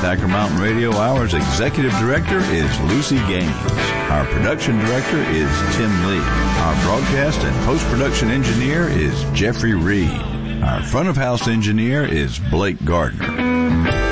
Packer Mountain Radio Hour's Executive Director is Lucy Gaines. Our Production Director is Tim Lee. Our Broadcast and Post-Production Engineer is Jeffrey Reed. Our Front of House Engineer is Blake Gardner.